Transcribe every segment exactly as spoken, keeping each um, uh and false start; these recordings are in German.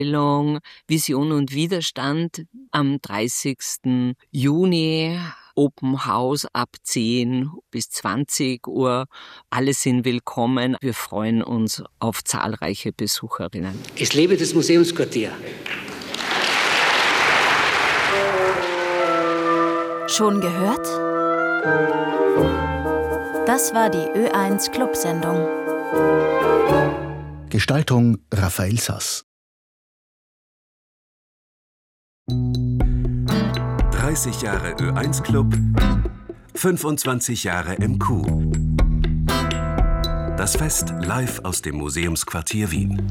Vision und Widerstand am dreißigsten Juni. Open House ab zehn bis zwanzig Uhr. Alle sind willkommen. Wir freuen uns auf zahlreiche Besucherinnen. Es lebe das Museumsquartier. Schon gehört? Das war die Ö eins Club-Sendung. Gestaltung Raphael Sass. dreißig Jahre Ö eins Club, fünfundzwanzig Jahre M Q. Das Fest live aus dem Museumsquartier Wien.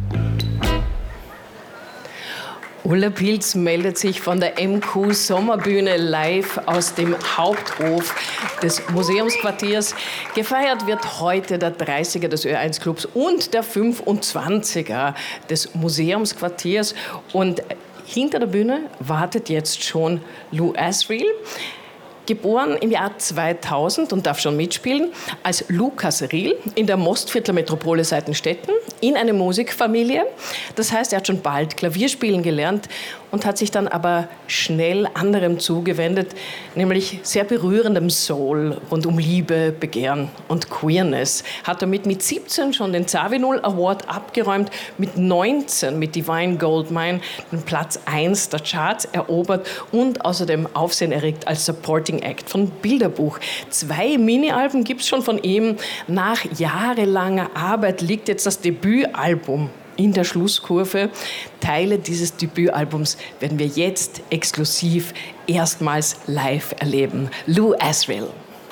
Ulla Pilz meldet sich von der M Q Sommerbühne live aus dem Haupthof des Museumsquartiers. Gefeiert wird heute der dreißiger des Ö eins Clubs und der fünfundzwanziger des Museumsquartiers. Und hinter der Bühne wartet jetzt schon Lou Asriel, geboren im Jahr zweitausend und darf schon mitspielen, als Lukas Riel in der Mostviertler Metropole Seitenstetten in eine Musikfamilie. Das heißt, er hat schon bald Klavierspielen gelernt und hat sich dann aber schnell anderem zugewendet, nämlich sehr berührendem Soul rund um Liebe, Begehren und Queerness. Hat damit mit siebzehn schon den Zawinul Award abgeräumt, mit neunzehn mit Divine Goldmine den Platz eins der Charts erobert und außerdem Aufsehen erregt als Supporting Act von Bilderbuch. Zwei Mini-Alben gibt es schon von ihm. Nach jahrelanger Arbeit liegt jetzt das Debütalbum in der Schlusskurve. Teile dieses Debütalbums werden wir jetzt exklusiv erstmals live erleben. Lou Asriel.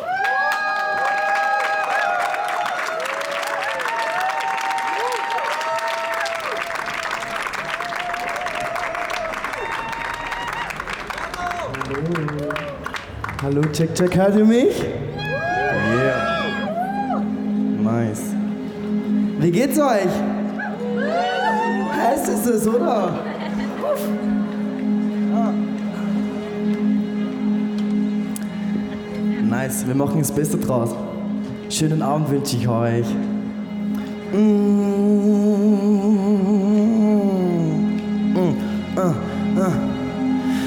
Hallo, check, check, hört ihr mich? Yeah. Nice. Wie geht's euch? Heiß ist es, oder? Ah. Nice, wir machen das Beste draus. Schönen Abend wünsche ich euch. Mm. Mm. Uh.